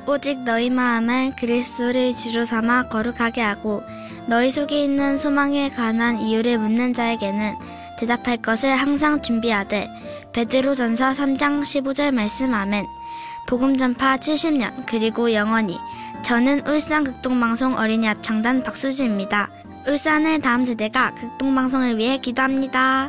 오직 너희 마음을 그리스도를 주로 삼아 거룩하게 하고 너희 속에 있는 소망에 관한 이유를 묻는 자에게는 대답할 것을 항상 준비하되 베드로전서 3장 15절 말씀 아멘. 복음 전파 70년 그리고 영원히. 저는 울산 극동방송 어린이 합창단 박수지입니다. 울산의 다음 세대가 극동방송을 위해 기도합니다.